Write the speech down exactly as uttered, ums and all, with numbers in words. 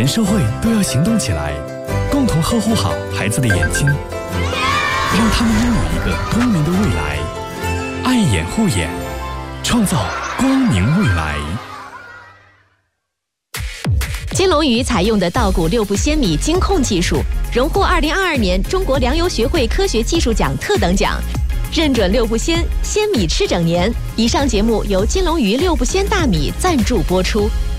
全社会都要行动起来，共同呵护好孩子的眼睛，让他们拥有一个光明的未来。爱眼护眼，创造光明未来。 金龙鱼采用的稻谷六步鲜米精控技术，荣获二零二二年中国粮油学会科学技术奖特等奖，认准六步鲜，鲜米吃整年。以上节目由金龙鱼六步鲜大米赞助播出。